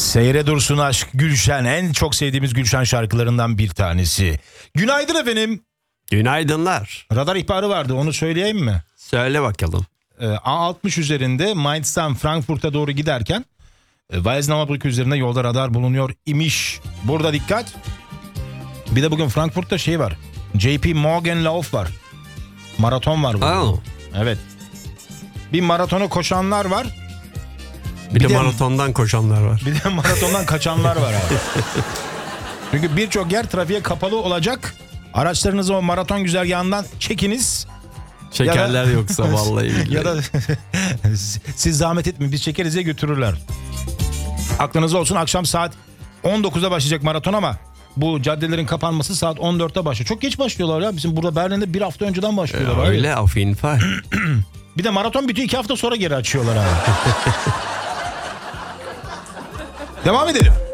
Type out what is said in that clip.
Seyre dursun aşk Gülşen, en çok sevdiğimiz Gülşen şarkılarından bir tanesi. Günaydın efendim. Günaydınlar. Radar ihbarı vardı, onu söyleyeyim mi? Söyle bakalım. A60 üzerinde Mainz'tan Frankfurt'a doğru giderken Weiznauer üzerinde yolda radar bulunuyor imiş. Burada dikkat. Bir de bugün Frankfurt'ta şey var. JP Morgan Lauf var. Maraton var burada. Oh. Evet. Bir maratonu koşanlar var. Bir de maratondan koşanlar var. Bir de maratondan kaçanlar var abi. Çünkü birçok yer trafiğe kapalı olacak. Araçlarınızı o maraton güzergahından çekiniz. Şekerler Ya da, yoksa vallahi billahi. Ya da siz zahmet etmeyin, biz çekeriz diye götürürler. Aklınızda olsun, akşam saat 19'da başlayacak maraton ama bu caddelerin kapanması saat 14'te başlıyor. Çok geç başlıyorlar ya. Bizim burada Berlin'de bir hafta önceden başlıyorlar. Öyle auf jeden Fall. Bir de maraton bitiyor, 2 hafta sonra geri açıyorlar abi. Devam edelim.